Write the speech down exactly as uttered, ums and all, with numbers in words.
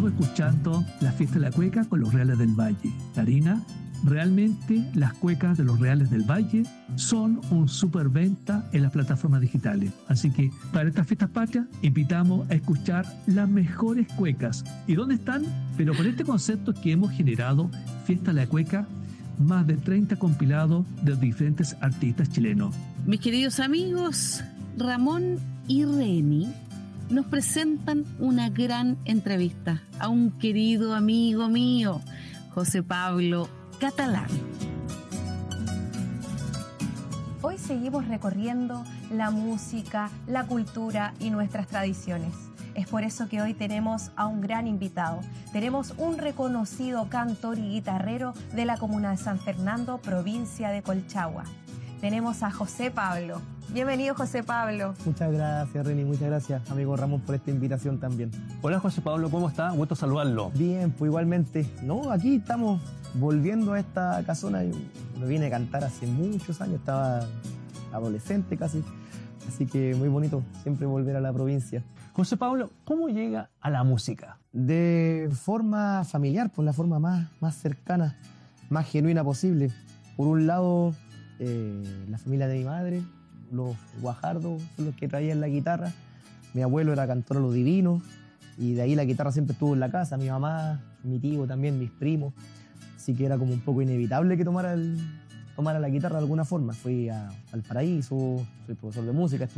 Estamos escuchando la fiesta de la cueca con los Reales del Valle. Karina, realmente las cuecas de los Reales del Valle son un superventa en las plataformas digitales. Así que para estas fiestas patrias invitamos a escuchar las mejores cuecas. ¿Y dónde están? Pero con este concepto que hemos generado, Fiesta de la Cueca, más de treinta compilados de diferentes artistas chilenos. Mis queridos amigos, Ramón y Reni nos presentan una gran entrevista a un querido amigo mío, José Pablo Catalán. Hoy seguimos recorriendo la música, la cultura y nuestras tradiciones. Es por eso que hoy tenemos a un gran invitado. Tenemos un reconocido cantor y guitarrero de la comuna de San Fernando, provincia de Colchagua. Tenemos a José Pablo. Bienvenido, José Pablo. Muchas gracias, Reni. Muchas gracias, amigo Ramón, por esta invitación también. Hola, José Pablo, ¿cómo está? Gusto saludarlo. Bien, pues igualmente. No, aquí estamos volviendo a esta casona. Yo me vine a cantar hace muchos años, estaba adolescente casi. Así que muy bonito siempre volver a la provincia. José Pablo, ¿cómo llega a la música? De forma familiar, por la forma más, más cercana, más genuina posible. Por un lado, eh, la familia de mi madre, los Guajardos son los que traían la guitarra. Mi abuelo era cantor a lo divino y de ahí la guitarra siempre estuvo en la casa. Mi mamá, mi tío también, mis primos. Así que era como un poco inevitable que tomara, el, tomara la guitarra de alguna forma. Fui a, al Paraíso, soy profesor de música.